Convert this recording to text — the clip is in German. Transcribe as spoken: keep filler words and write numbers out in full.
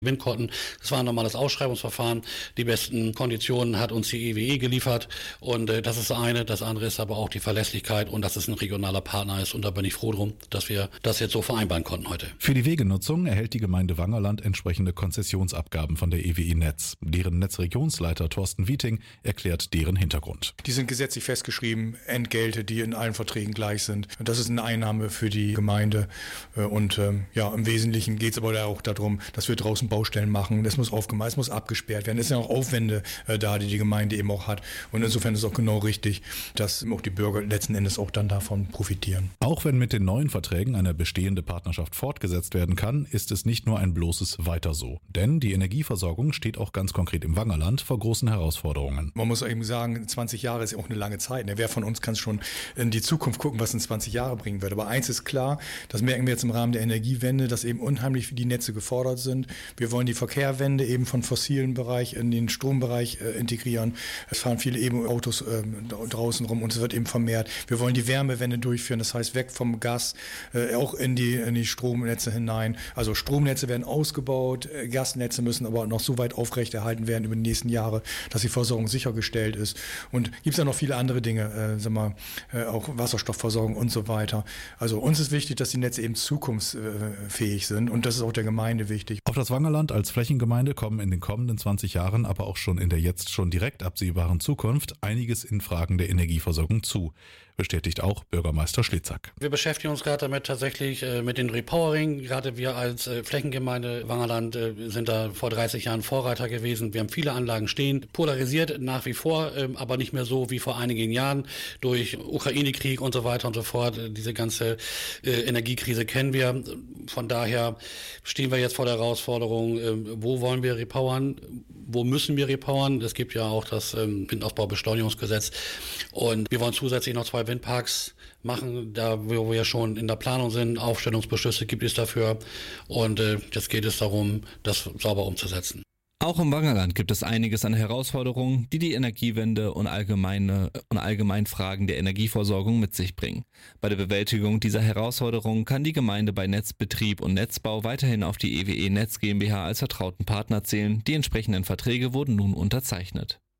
Windkotten. Das war ein normales Ausschreibungsverfahren. Die besten Konditionen hat uns die E W E geliefert und äh, das ist das eine. Das andere ist aber auch die Verlässlichkeit und dass es ein regionaler Partner ist und da bin ich froh drum, dass wir das jetzt so vereinbaren konnten heute. Für die Wegenutzung erhält die Gemeinde Wangerland entsprechende Konzessionsabgaben von der E W E Netz. Deren Netzregionsleiter Thorsten Wieting erklärt deren Hintergrund. Die sind gesetzlich festgeschrieben, Entgelte, die in allen Verträgen gleich sind. Das ist eine Einnahme für die Gemeinde und ähm, ja, im Wesentlichen geht es aber auch darum, dass wir draußen Baustellen machen, das muss aufgemacht, es muss abgesperrt werden. Es sind auch Aufwände äh, da, die die Gemeinde eben auch hat. Und insofern ist es auch genau richtig, dass auch die Bürger letzten Endes auch dann davon profitieren. Auch wenn mit den neuen Verträgen eine bestehende Partnerschaft fortgesetzt werden kann, ist es nicht nur ein bloßes Weiter so. Denn die Energieversorgung steht auch ganz konkret im Wangerland vor großen Herausforderungen. Man muss eben sagen, zwanzig Jahre ist ja auch eine lange Zeit. Wer von uns kann schon in die Zukunft gucken, was in zwanzig Jahre bringen wird. Aber eins ist klar, das merken wir jetzt im Rahmen der Energiewende, dass eben unheimlich die Netze gefordert sind. Wir wollen die Verkehrwende eben von fossilen Bereich in den Strombereich äh, integrieren. Es fahren viele E-Autos äh, draußen rum und es wird eben vermehrt. Wir wollen die Wärmewende durchführen, das heißt weg vom Gas, äh, auch in die, in die Stromnetze hinein. Also Stromnetze werden ausgebaut, äh, Gasnetze müssen aber noch so weit aufrechterhalten werden über die nächsten Jahre, dass die Versorgung sichergestellt ist. Und gibt es ja noch viele andere Dinge, äh, sagen wir, äh, auch Wasserstoffversorgung und so weiter. Also uns ist wichtig, dass die Netze eben zukunftsfähig sind und das ist auch der Gemeinde wichtig. Auf das Wangerland als Flächengemeinde kommen in den kommenden zwanzig Jahren, aber auch schon in der jetzt schon direkt absehbaren Zukunft einiges in Fragen der Energieversorgung zu, bestätigt auch Bürgermeister Schlitzak. Wir beschäftigen uns gerade damit tatsächlich äh, mit dem Repowering. Gerade wir als äh, Flächengemeinde Wangerland äh, sind da vor dreißig Jahren Vorreiter gewesen. Wir haben viele Anlagen stehen, polarisiert nach wie vor, äh, aber nicht mehr so wie vor einigen Jahren durch Ukraine-Krieg und so weiter und so fort. Diese ganze äh, Energiekrise kennen wir. Von daher stehen wir jetzt vor der Herausforderung, wo wollen wir repowern, wo müssen wir repowern. Es gibt ja auch das ähm, Windausbaubeschleunigungsgesetz und wir wollen zusätzlich noch zwei Windparks machen, da wo wir schon in der Planung sind. Aufstellungsbeschlüsse gibt es dafür und äh, jetzt geht es darum, das sauber umzusetzen. Auch im Wangerland gibt es einiges an Herausforderungen, die die Energiewende und allgemeine und allgemein Fragen der Energieversorgung mit sich bringen. Bei der Bewältigung dieser Herausforderungen kann die Gemeinde bei Netzbetrieb und Netzbau weiterhin auf die E W E Netz GmbH als vertrauten Partner zählen. Die entsprechenden Verträge wurden nun unterzeichnet.